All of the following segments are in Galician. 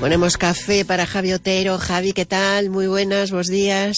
Ponemos café para Javi Otero. Javi, ¿qué tal? Muy buenas, buenos días.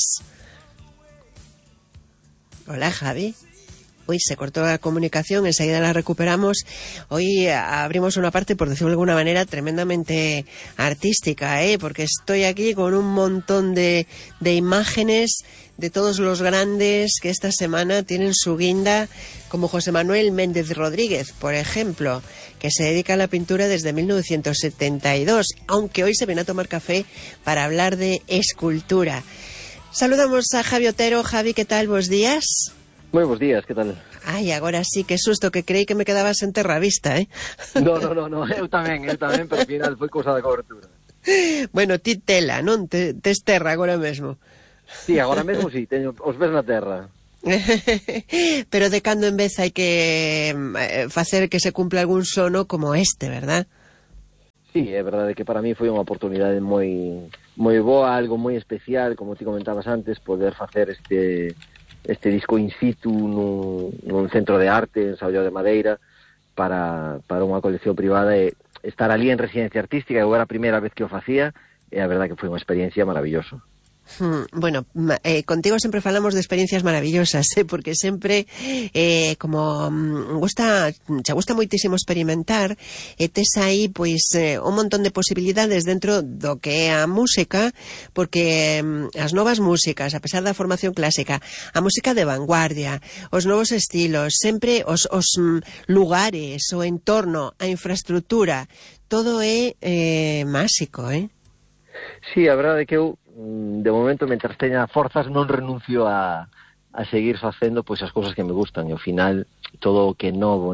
Hola, Javi. Uy, se cortó la comunicación, enseguida la recuperamos. Hoy abrimos una parte, por decirlo de alguna manera, tremendamente artística, porque estoy aquí con un montón de imágenes de todos los grandes que esta semana tienen su guinda, como José Manuel Méndez Rodríguez, por ejemplo, que se dedica a la pintura desde 1972, aunque hoy se viene a tomar café para hablar de escultura. Saludamos a Javi Otero. Javi, ¿qué tal? Buenos días. Moi bons días, que tal? Ai, agora sí, que susto, que creí que me quedabas en Terravista, No, eu tamén, pero ao final foi cousa da cobertura. Bueno, ti tela, non? Tes terra agora mesmo. Sí, agora mesmo sí, teño os pés na terra. Pero de cando en vez hai que facer que se cumpla algún sono como este, verdad? Sí, é verdade que para mí foi unha oportunidade moi boa, algo moi especial, como ti comentabas antes, poder facer este disco in situ nun centro de arte en Salló de Madeira para unha colección privada e estar ali en residencia artística. Eu era a primeira vez que o facía e a verdade que foi unha experiencia maravillosa. Bueno, contigo sempre falamos de experiencias maravillosas, porque sempre como che gusta moitísimo experimentar, tes aí pois un montón de posibilidades dentro do que é a música, porque as novas músicas, a pesar da formación clásica, a música de vanguardia, os novos estilos, sempre os lugares, o entorno, a infraestructura, todo é máxico, Sí, a verdade é que eu de momento, mentras teña forzas, non renuncio a seguir facendo pois as cousas que me gustan, e ao final todo o que é novo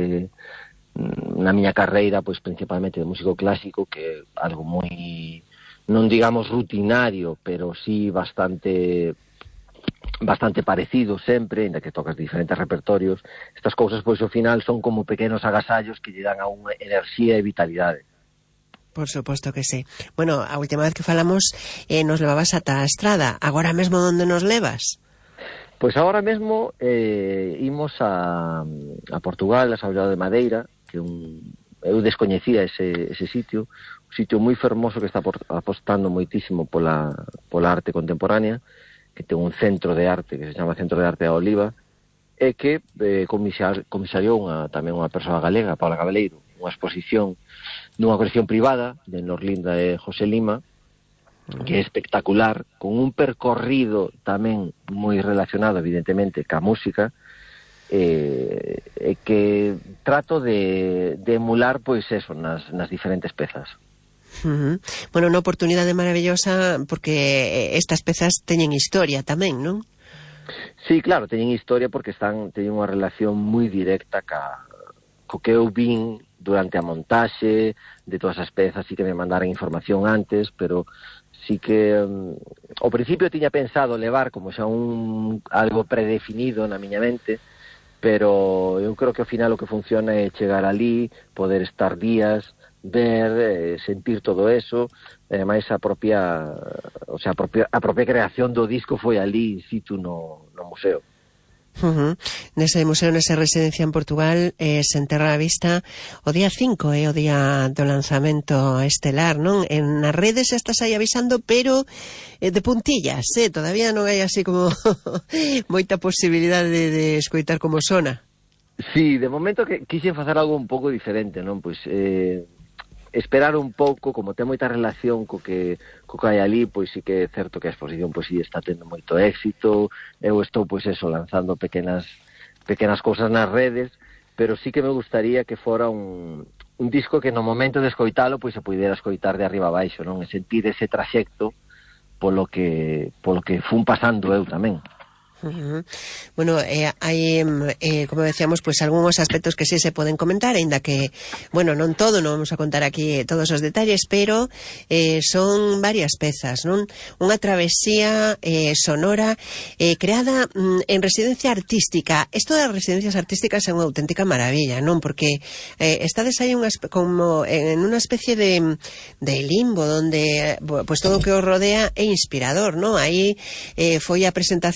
na miña carreira, pois principalmente de músico clásico, que é algo moi, non digamos rutinario, pero sí bastante parecido sempre, ainda que tocas diferentes repertorios. Estas cousas pois ao final son como pequenos agasallos que lle dan a unha enerxía e vitalidade. Por suposto que sí. Bueno, a última vez que falamos nos levabas ata a estrada. Agora mesmo onde nos levas? Pois agora mesmo imos a Portugal, a Salló de Madeira, que eu descoñecía ese sitio, un sitio moi fermoso que está apostando moitísimo pola arte contemporánea, que ten un centro de arte que se chama Centro de Arte da Oliva, e que comisariou tamén unha persoa galega, Paula Cabeleiro, unha exposición nunha colección privada de Norlinda e José Lima, que é espectacular, con un percorrido tamén moi relacionado evidentemente ca música, e que trato de emular pois eso nas diferentes pezas. Bueno, unha oportunidade maravillosa, porque estas pezas teñen historia tamén, non? Sí, claro, teñen historia porque teñen unha relación moi directa co que eu vin durante a montaxe de todas as pezas. Sí que me mandaran información antes, pero sí que ao principio tiña pensado levar como xa algo predefinido na miña mente, pero eu creo que ao final o que funciona é chegar ali, poder estar días, ver, sentir todo eso, e máis a propia creación do disco foi ali in situ no museo. Nese museo, nesa residencia en Portugal, se enterra a vista o día 5, o día do lanzamento estelar, non? En as redes estás aí avisando, pero de puntillas, todavía non hai así como moita posibilidade de escoitar como sona. Sí, de momento que quixen facer algo un pouco diferente, non? Pois esperar un pouco, como ten moita relación co que hai ali, pois sí que é certo que a exposición pois sí está tendo moito éxito. Eu estou pois eso, lanzando pequenas cousas nas redes, pero sí que me gustaría que fora un disco que no momento de escoitalo pois se puidera escoitar de arriba a baixo, non? E sentir ese traxecto polo que fun pasando eu tamén. Bueno, hai, como decíamos, pues algúns aspectos que sí se poden comentar, aínda que, bueno, non todo, non vamos a contar aquí todos os detalles, pero son varias pezas, non? Unha travesía sonora creada en residencia artística. Isto das residencias artísticas é unha auténtica maravilla, non? Porque estades aí como en unha especie de limbo donde pues todo o que os rodea é inspirador, non? Aí foi a presentación da colección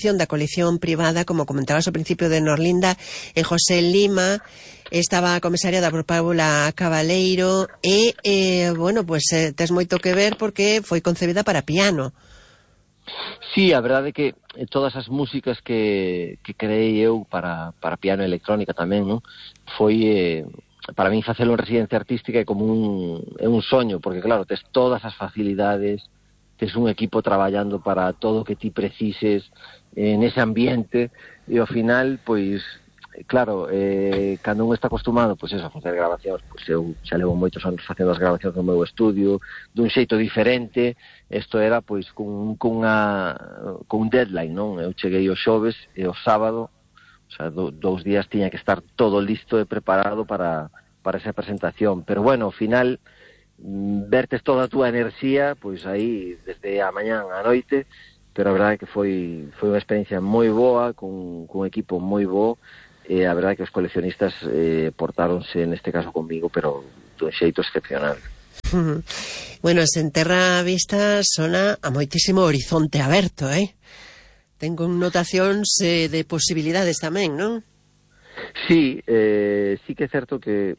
colección privada, como comentabas ao principio, de Norlinda e José Lima. Estaba comisariada por Paula Cabaleiro e, bueno, pues tes moito que ver porque foi concebida para piano. Sí, a verdade é que todas as músicas que creei eu para piano e electrónica tamén, non? Foi, para mí, facelo en residencia artística é como un soño, porque claro, tes todas as facilidades, tes un equipo traballando para todo o que ti precises nese ambiente, e ao final, pois, claro, cando un está acostumado, pois eso, a facer grabacións, pois eu xa levo moitos anos facendo as grabacións no meu estudio, dun xeito diferente. Isto era, pois, cun deadline, non? Eu cheguei o xoves e o sábado, o sea, 2 días tiña que estar todo listo e preparado para esa presentación. Pero, bueno, ao final, vertes toda a túa enerxía, pois aí, desde a mañán á noite, pero a verdade é que foi unha experiencia moi boa, con un equipo moi bo, e a verdade é que os coleccionistas portáronse, neste caso comigo, pero dun xeito excepcional. Bueno, sen terra vista sona a moitísimo horizonte aberto, ten connotacións de posibilidades tamén, non? Sí, sí que é certo que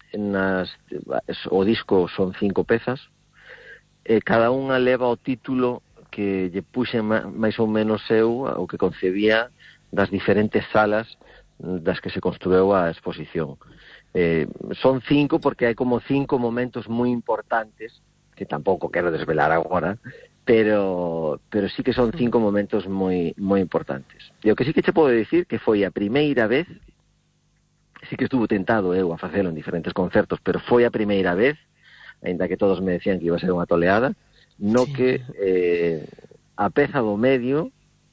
o disco son 5 pezas, cada unha leva o título que lle puxen máis ou menos eu, o que concebía das diferentes salas das que se construeu a exposición. Son 5 porque hai como 5 momentos moi importantes, que tampouco quero desvelar agora, pero sí que son 5 momentos moi importantes. E o que sí que che podo dicir que foi a primeira vez, sí que estuvo tentado eu a facelo en diferentes concertos, pero foi a primeira vez, aínda que todos me decían que iba a ser unha toleada, no sí, que a peza do medio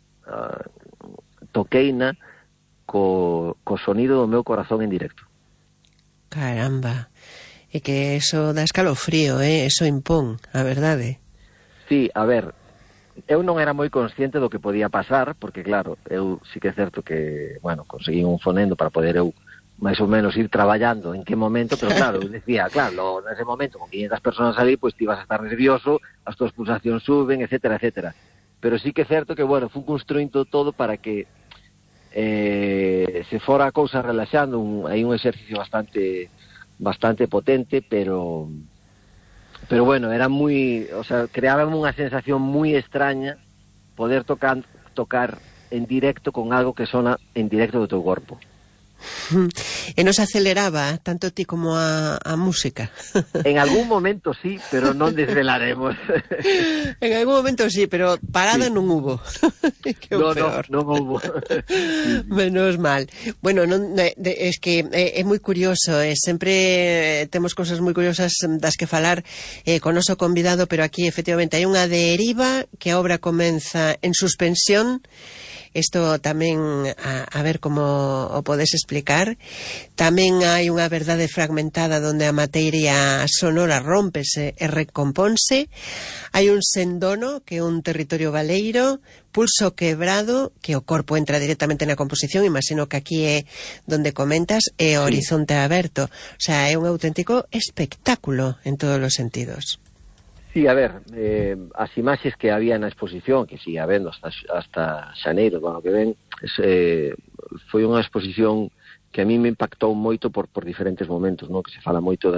toqueina co sonido do meu corazón en directo. Caramba, é que eso dá escalofrío, eso impón, a verdade. Sí, a ver, eu non era moi consciente do que podía pasar, porque claro, eu sí que é certo que, bueno, conseguí un fonendo para poder eu máis ou menos ir traballando en que momento, pero claro, eu decía, claro, nese momento con 500 personas ali, pois ti vas a estar nervioso, as túas pulsacións suben, etcétera, etcétera. Pero sí que é certo que, bueno, fui construindo todo para que se fora a cousa relaxando, hai un exercicio bastante potente, pero bueno, era moi, o sea, creábame unha sensación moi extraña poder tocar en directo con algo que sona en directo do teu corpo. E nos aceleraba tanto ti como a música. En algún momento sí, pero non desvelaremos. En algún momento sí, pero parada sí, non hubo. Non hubo. Menos mal. Bueno, es que é moi curioso, sempre temos cosas moi curiosas das que falar con noso convidado, pero aquí efectivamente hai unha deriva que a obra comeza en suspensión. Isto tamén a ver como o podes explicar. Tamén hai unha verdade fragmentada onde a materia sonora rómpese e recomponse. Hai un sendono que é un territorio baleiro, pulso quebrado, que o corpo entra directamente na composición, imagino que aquí é donde comentas, e o horizonte aberto. O sea, é un auténtico espectáculo en todos os sentidos. Sí, a ver, as imaxes que había na exposición, que sigue habendo hasta xaneiro do ano que ven, foi unha exposición que a mí me impactou moito por diferentes momentos, ¿no? Que se fala moito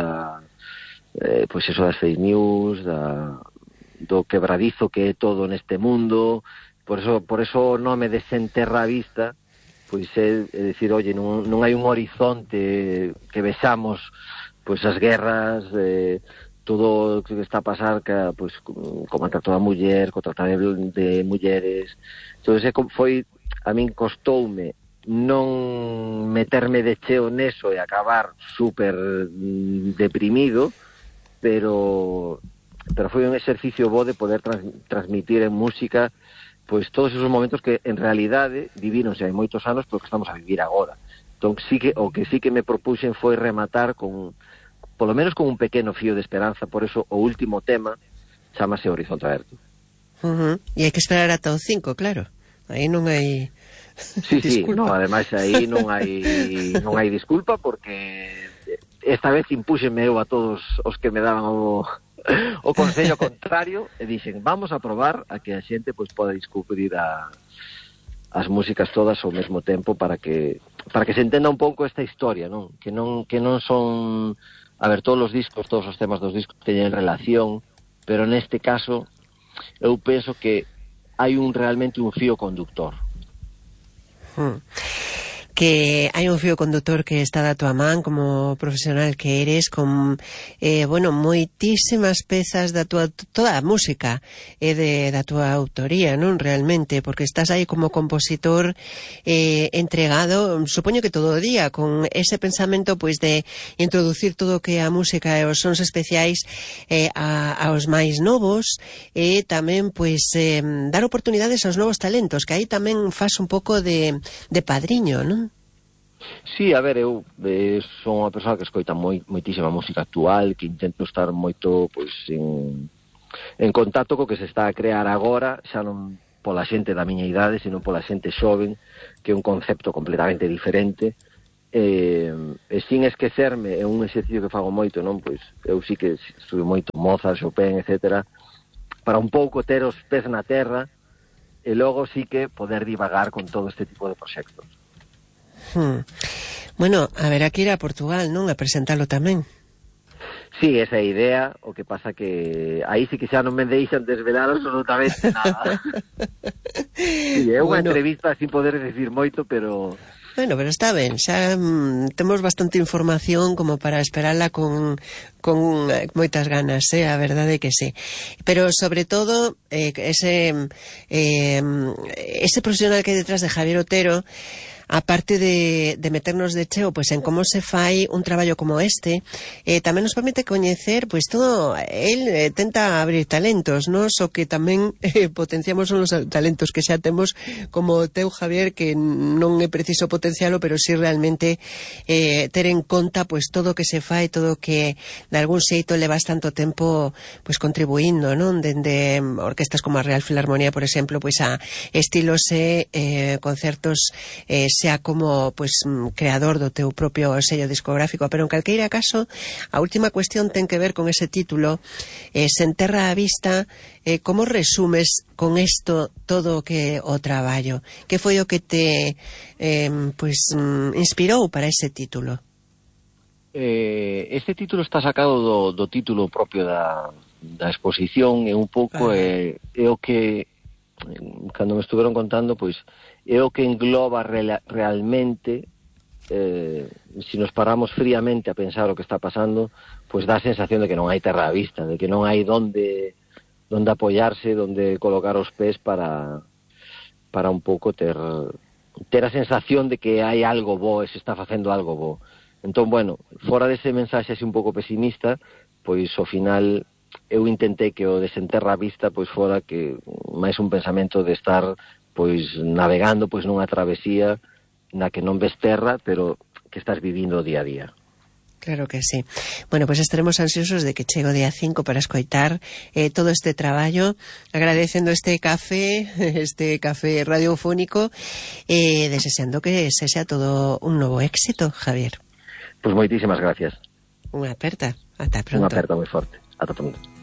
pois eso, das fake news, do quebradizo que é todo neste mundo. Por eso o nome de Sen Terra Vista, pois é dicir, oye, non hai un horizonte que vexamos, pois as guerras, todo o que está a pasar, pois, co maltrato da muller, co tratamento de mulleres. Entón, a min costoume non meterme de cheo neso e acabar super deprimido, pero foi un exercicio bo de poder transmitir en música pois todos esos momentos que en realidade vivíronse hai moitos anos, pero que estamos a vivir agora. Entón, o que sí que me propuxen foi rematar polo menos con un pequeno fío de esperanza. Por eso o último tema chamase Horizonte Aberto. E hai que esperar ata o 5, claro. Aí non hai disculpa. No, ademais aí non hai disculpa, porque esta vez impúxenme eu a todos os que me daban o consello contrario e dixen, vamos a probar a que a xente pois poda descubrir as músicas todas ao mesmo tempo para que se entenda un pouco esta historia, non? Que non son, a ver, todos os discos, todos os temas dos discos teñen relación, pero neste caso eu penso que hai realmente un fío conductor. Que hai un fío conductor que está da tua man como profesional que eres, con moitísimas pezas da tua, toda a música da tua autoría, non? Realmente, porque estás aí como compositor entregado, supoño que todo o día, con ese pensamento pois de introducir todo o que a música e os sons especiais aos máis novos, e tamén pois dar oportunidades aos novos talentos, que aí tamén faz un pouco de padriño, non? Sí, a ver, eu son unha persoa que escoita moitísima música actual, que intento estar moito pois en contacto co que se está a crear agora, xa non pola xente da miña idade, sino pola xente xoven, que é un concepto completamente diferente, e sin esquecerme, é un exercicio que fago moito, non? Pois eu sí que estudio moito Mozart, Chopin, etcétera, para un pouco ter os pés na terra e logo sí que poder divagar con todo este tipo de proxectos. Bueno, haberá que ir a Portugal, non? A presentalo tamén. Sí, esa é a idea, o que pasa que aí sí que xa non me deixan desvelar absolutamente nada. Sí, é unha entrevista sin poder decir moito, pero... Bueno, pero está ben, xa temos bastante información como para esperarla con moitas ganas, a verdade que sí. Pero sobre todo ese profesional que hai detrás de Javier Otero, aparte de meternos de cheo pois en como se fai un traballo como este, tamén nos permite coñecer pois todo, el tenta abrir talentos, non só que tamén potenciamos os talentos que xa temos, como teu, Javier, que non é preciso potencialo, pero sí realmente ter en conta pois todo o que se fai, todo o que de algún xeito levas tanto tempo pois contribuindo, non? Dende orquestas como a Real Filarmonía, por exemplo, pois a estilos e concertos xa como pois creador do teu propio sello discográfico, pero en calqueira caso a última cuestión ten que ver con ese título, Sen terra á vista. Como resumes con isto todo o que o traballo? Que foi o que te inspirou para ese título? Este título está sacado do título propio da exposición, e un pouco é o que, cando me estuveron contando, pois é o que engloba realmente, se nos paramos fríamente a pensar o que está pasando, pois dá a sensación de que non hai terra á vista, de que non hai donde apoiarse, donde colocar os pés para un pouco ter a sensación de que hai algo bo e se está facendo algo bo. Entón, bueno, fora dese mensaxe así un pouco pesimista, pois ao final eu intentei que o desenterra a vista pois fora que máis un pensamento de estar pois navegando pois nunha travesía na que non ves terra, pero que estás vivindo día a día. Claro que sí. Bueno, pues estaremos ansiosos de que chegue o día 5 para escoitar todo este traballo, agradecendo este café radiofónico, desexando que sexa todo un novo éxito, Javier. Pois moitísimas gracias. Unha aperta. Ata pronto. Unha aperta moi forte. Ata pronto.